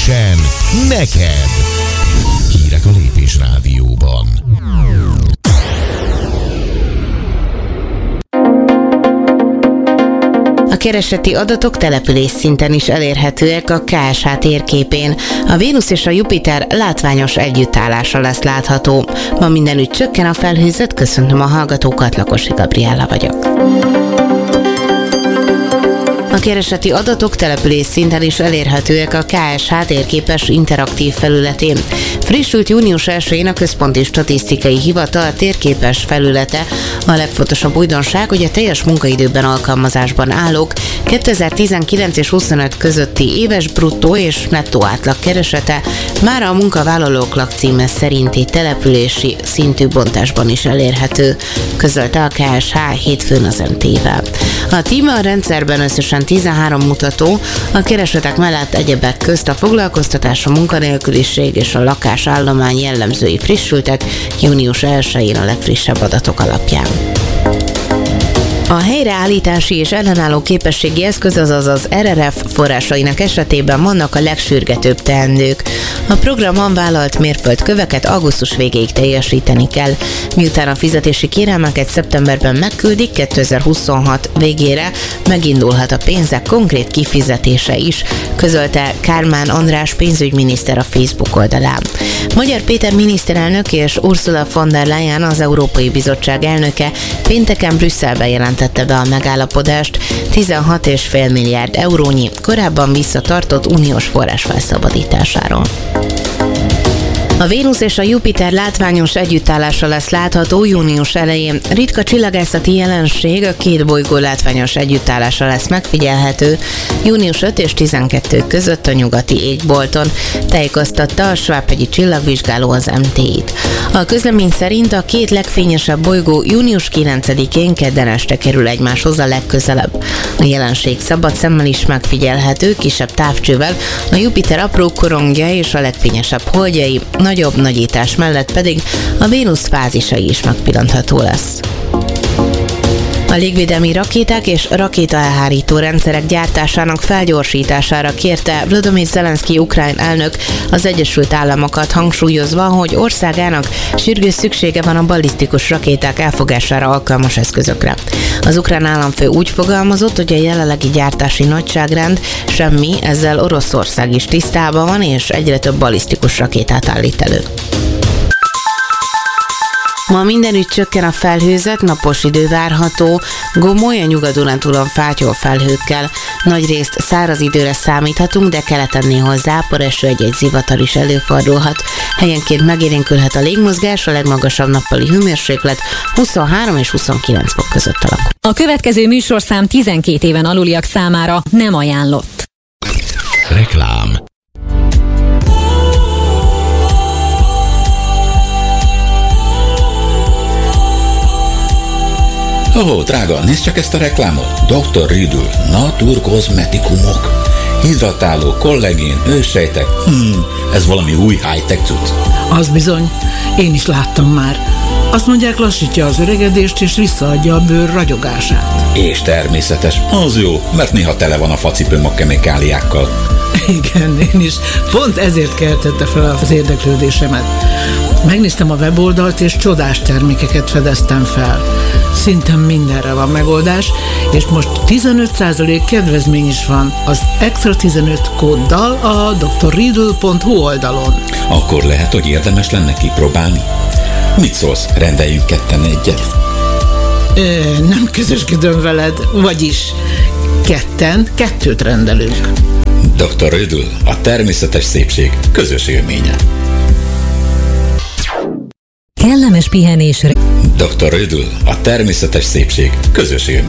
Frissen neked! Hírek a Lépés Rádióban. A kereseti adatok település szinten is elérhetőek a KSH térképén. A Vénusz és a Jupiter látványos együttállása lesz látható. Ma mindenütt csökken a felhőzet, köszöntöm a hallgatókat, Lakosi Gabriella vagyok. A kereseti adatok település szinten is elérhetőek a KSH térképes interaktív felületén. Frissült június 1-én a Központi Statisztikai Hivatal térképes felülete. A legfontosabb újdonság, hogy a teljes munkaidőben alkalmazásban állók 2019 és 25 közötti éves bruttó és nettó átlag keresete már a munkavállalók lakcíme szerinti települési szintű bontásban is elérhető, közölte a KSH hétfőn az MT-vel. A TIME a rendszerben összesen 13 mutató, a keresetek mellett egyebek közt a foglalkoztatás, a munkanélküliség és a lakásállomány jellemzői frissültek június 1-én a legfrissebb adatok alapján. A helyreállítási és ellenálló képességi eszköz, azaz az RRF forrásainak esetében vannak a legsürgetőbb teendők. A programon vállalt mérföldköveket augusztus végéig teljesíteni kell. Miután a fizetési kérelmeket szeptemberben megküldik, 2026 végére megindulhat a pénzek konkrét kifizetése is, közölte Kármán András pénzügyminiszter a Facebook oldalán. Magyar Péter miniszterelnök és Ursula von der Leyen, az Európai Bizottság elnöke pénteken Brüsszelben jelentette be a megállapodást 16,5 milliárd eurónyi, korábban visszatartott uniós forrás felszabadításáról. A Vénusz és a Jupiter látványos együttállása lesz látható június elején. Ritka csillagászati jelenség, a két bolygó látványos együttállása lesz megfigyelhető június 5 és 12 között a nyugati égbolton, tájékoztatta a Svábhegyi csillagvizsgáló az MT-t. A közlemény szerint a két legfényesebb bolygó június 9-én kedden este kerül egymáshoz a legközelebb. A jelenség szabad szemmel is megfigyelhető, kisebb távcsővel, a Jupiter apró korongja és a legfényesebb holdjai nagyobb nagyítás mellett pedig a Vénusz fázisai is megpillantható lesz. A légvédelmi rakéták és rakétaelhárító rendszerek gyártásának felgyorsítására kérte Volodymyr Zelenszky ukrán elnök az Egyesült Államokat, hangsúlyozva, hogy országának sürgős szüksége van a ballisztikus rakéták elfogására alkalmas eszközökre. Az ukrán államfő úgy fogalmazott, hogy a jelenlegi gyártási nagyságrend semmi, ezzel Oroszország is tisztában van, és egyre több ballisztikus rakétát állít elő. Ma mindenütt csökken a felhőzet, napos idő várható, Gomoly, a Nyugat-Dunántúlon fátyol felhőkkel. Nagyrészt száraz időre számíthatunk, de keleten néhol zápor, eső, egy-egy zivatar is előfordulhat. Helyenként megélénkülhet a légmozgás, a legmagasabb nappali hőmérséklet 23 és 29 fok között alakul. A következő műsorszám 12 éven aluliak számára nem ajánlott. Reklám. Drága, nézd csak ezt a reklámot. Dr. Riddle, naturkozmetikumok. Hidratáló, kollagén, őssejtek. Ez valami új high-tech cucc. Az bizony, én is láttam már. Azt mondják, lassítja az öregedést és visszaadja a bőr ragyogását. És természetes, az jó, mert néha tele van a facipőm a kemikáliákkal. Igen, én is. Pont ezért keltette fel az érdeklődésemet. Megnéztem a weboldalt, és csodás termékeket fedeztem fel. Szinte mindenre van megoldás, és most 15% kedvezmény is van az Extra 15 kóddal a drriddle.hu oldalon. Akkor lehet, hogy érdemes lenne kipróbálni. Mit szólsz, rendeljünk ketten egyet? Nem közösködöm veled, vagyis kettőt rendelünk. Dr. Riddle, a természetes szépség közös élménye. Kellemes pihenésre. Dr. Riddle, a természetes szépség közös élménye.